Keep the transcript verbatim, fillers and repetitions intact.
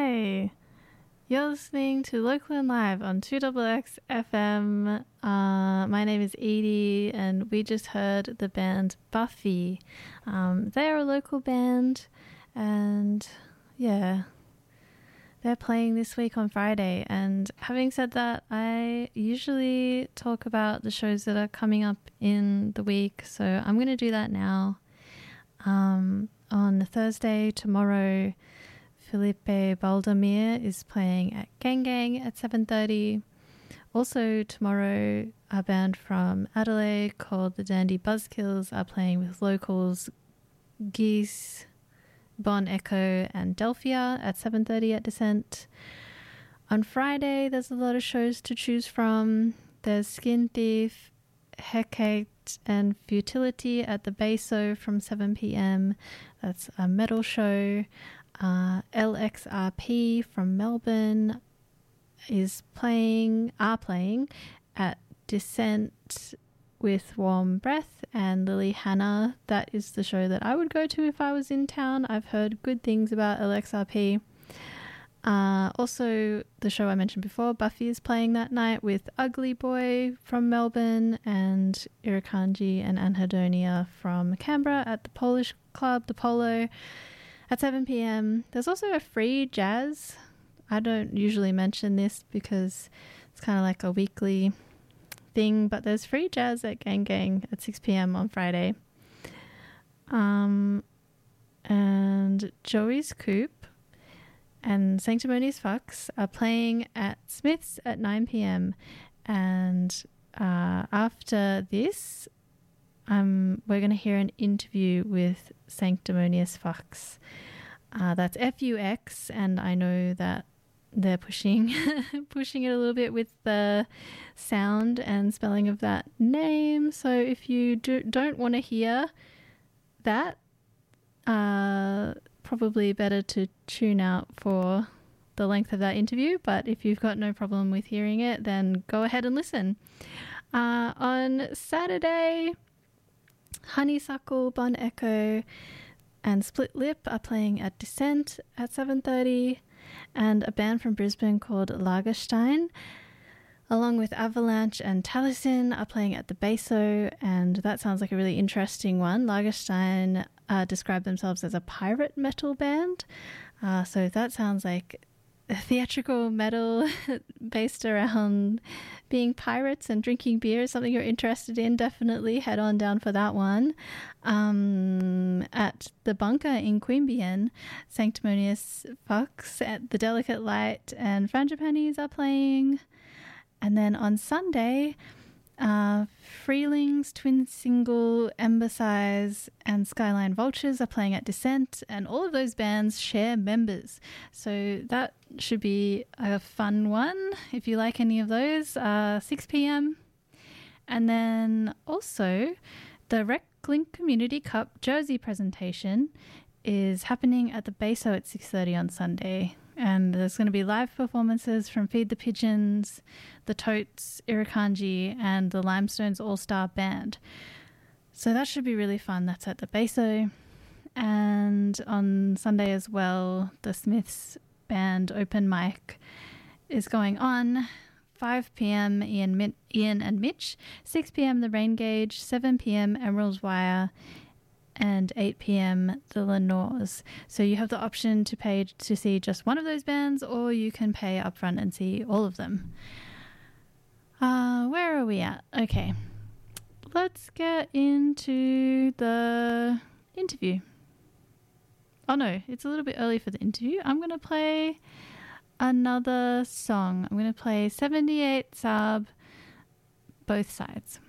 Hi, you're listening to Local Live on two X X F M. Uh, my name is Edie, and we just heard the band Buffy. Um, they're a local band, and yeah, they're playing this week on Friday. And having said that, I usually talk about the shows that are coming up in the week, so I'm going to do that now. Um, on Thursday, tomorrow, Felipe Baldomir is playing at Gang Gang at seven thirty. Also tomorrow, a band from Adelaide called the Dandy Buzzkills are playing with locals Geese, Bon Echo and Delphia at seven thirty at Descent. On Friday, there's a lot of shows to choose from. There's Skin Thief, Hecate and Futility at the Beso from seven p.m. That's a metal show. Uh, L X R P from Melbourne is playing, are playing at Descent with Warm Breath and Lily Hannah. That is the show that I would go to if I was in town. I've heard good things about L X R P. Uh, also, the show I mentioned before, Buffy is playing that night with Ugly Boy from Melbourne and Irukandji and Anhedonia from Canberra at the Polish Club, the Polo, at seven p.m. There's also a free jazz. I don't usually mention this because it's kind of like a weekly thing, but there's free jazz at Gang Gang at six p.m. on Friday. Um, and Joey's Coop and Sanctimonious Fox are playing at Smith's at nine p.m. And uh, after this, um, we're going to hear an interview with Sanctimonious Fox. Uh, that's F U X, and I know that they're pushing pushing it a little bit with the sound and spelling of that name. So if you do, don't want to hear that, uh, probably better to tune out for the length of that interview. But if you've got no problem with hearing it, then go ahead and listen. Uh, on Saturday, Honeysuckle, Bon Echo and Split Lip are playing at Descent at seven thirty, and a band from Brisbane called Lagerstein, along with Avalanche and Taliesin, are playing at the Beso, and that sounds like a really interesting one. Lagerstein uh, describe themselves as a pirate metal band, uh, so that sounds like theatrical metal based around being pirates and drinking beer is something you're interested in. Definitely head on down for that one. Um, at the Bunker in Queanbeyan, Sanctimonious Fox, at the Delicate Light and Frangipanis are playing. And then on Sunday, uh, Freelings, Twin Single, Embassize and Skyline Vultures are playing at Descent, and all of those bands share members. So that should be a fun one if you like any of those. Uh, six p.m. And then also the RecLink Community Cup Jersey presentation is happening at the Beso at six thirty on Sunday. And there's going to be live performances from Feed the Pigeons, the Totes, Irukandji, and the Limestones All-Star Band. So that should be really fun. That's at the Beso. And on Sunday as well, the Smiths Band open mic is going on. five p.m. Ian, Min- Ian and Mitch, six p.m. The Rain Gauge, seven p.m. Emerald's Wire, and eight p.m. the Lenores. So you have the option to pay to see just one of those bands, or you can pay upfront and see all of them. Uh, where are we at? Okay, let's get into the interview. Oh no, it's a little bit early for the interview. I'm going to play another song. I'm going to play seventy-eight Sub, Both Sides.